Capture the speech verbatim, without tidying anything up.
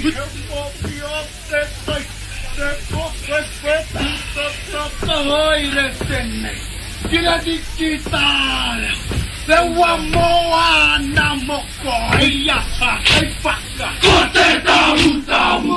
Kila digital Lewa moa na moko Iya sa ay paka Kote tamu tamu